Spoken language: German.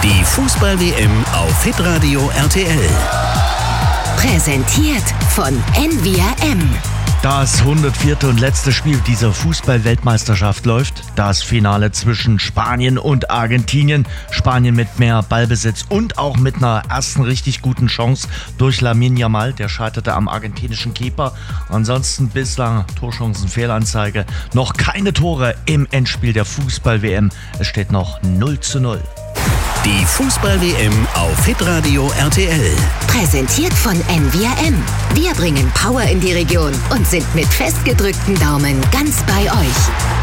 Die Fußball-WM auf Hitradio RTL. Präsentiert von NVRM. Das 104. und letzte Spiel dieser Fußball-Weltmeisterschaft läuft. Das Finale zwischen Spanien und Argentinien. Spanien mit mehr Ballbesitz und auch mit einer ersten richtig guten Chance durch Lamine Yamal. Der scheiterte am argentinischen Keeper. Ansonsten bislang Torchancenfehlanzeige. Noch keine Tore im Endspiel der Fußball-WM. Es steht noch 0:0. Die Fußball-WM auf Hitradio RTL. Präsentiert von NVRM. Wir bringen Power in die Region und sind mit festgedrückten Daumen ganz bei euch.